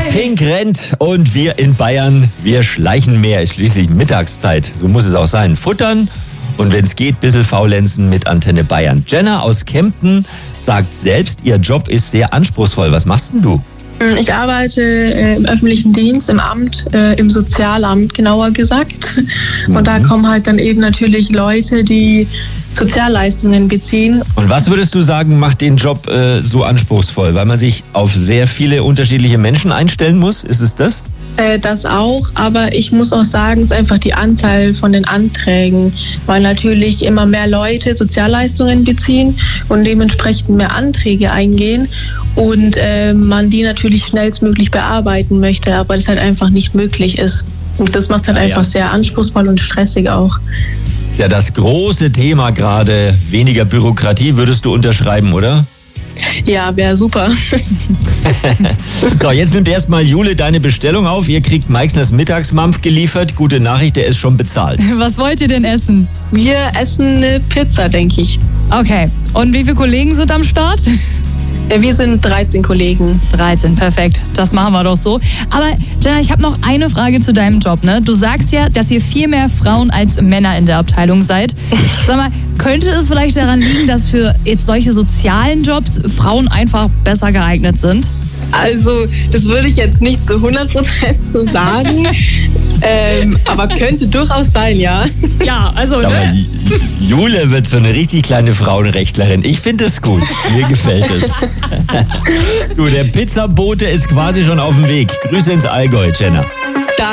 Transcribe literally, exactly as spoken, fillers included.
Pink rennt und wir in Bayern, wir schleichen mehr. Ist schließlich Mittagszeit. So muss es auch sein. Futtern und wenn es geht, ein bisschen faulenzen mit Antenne Bayern. Jenna aus Kempten sagt selbst, ihr Job ist sehr anspruchsvoll. Was machst denn du? Ich arbeite äh, im öffentlichen Dienst, im Amt, äh, im Sozialamt genauer gesagt. Und mhm. da kommen halt dann eben natürlich Leute, die Sozialleistungen beziehen. Und was würdest du sagen, macht den Job äh, so anspruchsvoll? Weil man sich auf sehr viele unterschiedliche Menschen einstellen muss? Ist es das? Äh, das auch, aber ich muss auch sagen, es ist einfach die Anzahl von den Anträgen, weil natürlich immer mehr Leute Sozialleistungen beziehen und dementsprechend mehr Anträge eingehen und äh, man die natürlich schnellstmöglich bearbeiten möchte, aber das halt einfach nicht möglich ist. Und das macht halt ah, einfach ja. sehr anspruchsvoll und stressig auch. Das ist ja das große Thema gerade, weniger Bürokratie, würdest du unterschreiben, oder? Ja, wäre super. So, jetzt nimmt erstmal Jule deine Bestellung auf. Ihr kriegt Meixners Mittagsmampf geliefert. Gute Nachricht, der ist schon bezahlt. Was wollt ihr denn essen? Wir essen eine Pizza, denke ich. Okay. Und wie viele Kollegen sind am Start? Wir sind dreizehn Kollegen. dreizehn, perfekt. Das machen wir doch so. Aber Jenna, ich habe noch eine Frage zu deinem Job. Ne? Du sagst ja, dass ihr viel mehr Frauen als Männer in der Abteilung seid. Sag mal, könnte es vielleicht daran liegen, dass für jetzt solche sozialen Jobs Frauen einfach besser geeignet sind? Also, das würde ich jetzt nicht zu hundert Prozent so sagen, ähm, aber könnte durchaus sein, ja. Ja, also, aber ne? Jule wird so eine richtig kleine Frauenrechtlerin. Ich finde es gut. Mir gefällt es. Du, der Pizzabote ist quasi schon auf dem Weg. Grüße ins Allgäu, Jenna.